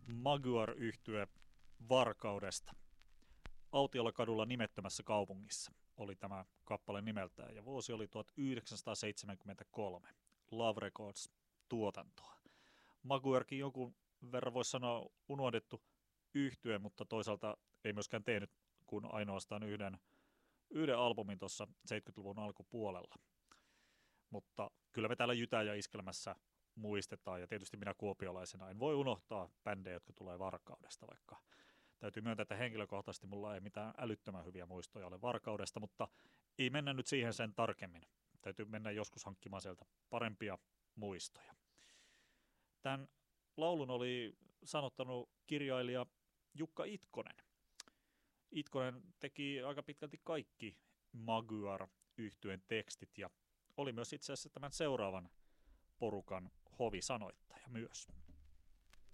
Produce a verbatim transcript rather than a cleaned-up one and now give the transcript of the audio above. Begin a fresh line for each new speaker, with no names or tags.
Maguire-yhtye Varkaudesta. Autiolla kadulla nimettömässä kaupungissa oli tämä kappale nimeltään, ja vuosi oli tuhatyhdeksänsataaseitsemänkymmentäkolme. Love Records tuotantoa. Maguirekin jonkun verran voisi sanoa unohdettu yhtye, mutta toisaalta ei myöskään tehnyt kuin ainoastaan yhden, yhden albumin tuossa seitsemänkymmentäluvun alkupuolella. Mutta kyllä me täällä Jytä ja Iskelmässä muistetaan, ja tietysti minä kuopiolaisena en voi unohtaa bändejä, jotka tulee Varkaudesta, vaikka täytyy myöntää, että henkilökohtaisesti mulla ei mitään älyttömän hyviä muistoja ole Varkaudesta, mutta ei mennä nyt siihen sen tarkemmin. Täytyy mennä joskus hankkimaan sieltä parempia muistoja. Tämän laulun oli sanottanut kirjailija Jukka Itkonen. Itkonen teki aika pitkälti kaikki Maguire-yhtyeen tekstit ja oli myös itse asiassa tämän seuraavan porukan hovisanoittaja myös.